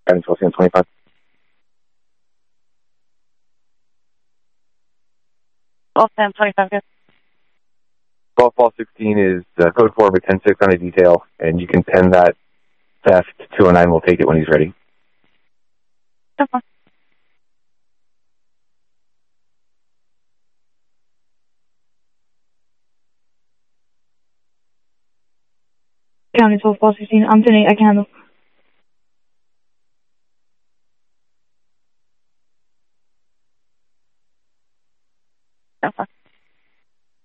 Guidance will see 25. Golf 10, 25, good. Golf ball 16 is code 4 but 10-6 on a detail, and you can pen that theft. 209 will take it when he's ready. Okay. County 12, ball 16. I'm 10-8. I can handle.